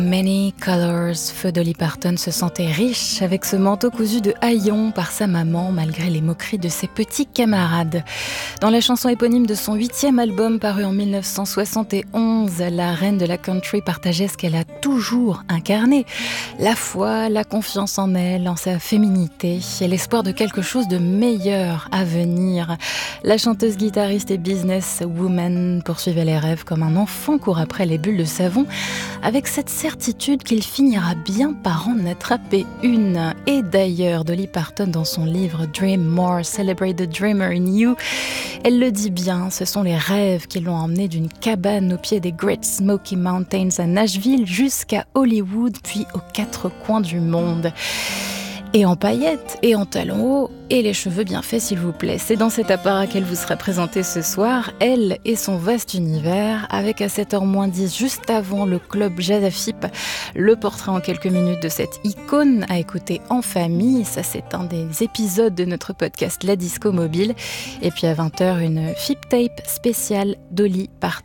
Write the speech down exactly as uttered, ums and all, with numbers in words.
Many Colors, feu Dolly Parton se sentait riche avec ce manteau cousu de haillons par sa maman malgré les moqueries de ses petits camarades. Dans la chanson éponyme de son huitième album paru en dix-neuf cent soixante et onze, la reine de la country partageait ce qu'elle a toujours incarné. La foi, la confiance en elle, en sa féminité et l'espoir de quelque chose de meilleur à venir. La chanteuse, guitariste et businesswoman poursuivait les rêves comme un enfant court après les bulles de savon avec cette certitude qu'il finira bien par en attraper une. Et d'ailleurs, Dolly Parton, dans son livre Dream More, Celebrate the Dreamer in You, elle le dit bien, ce sont les rêves qui l'ont emmenée d'une cabane au pied des Great Smoky Mountains à Nashville jusqu'à Hollywood, puis aux quatre coins du monde. Et en paillettes, et en talons hauts, et les cheveux bien faits s'il vous plaît. C'est dans cet apparat qu'elle vous sera présentée ce soir, elle et son vaste univers, avec à sept heures moins dix, juste avant le club Jazz à F I P, le portrait en quelques minutes de cette icône à écouter en famille. Ça, c'est un des épisodes de notre podcast La Disco Mobile. Et puis à vingt heures, une F I P Tape spéciale Dolly Parton.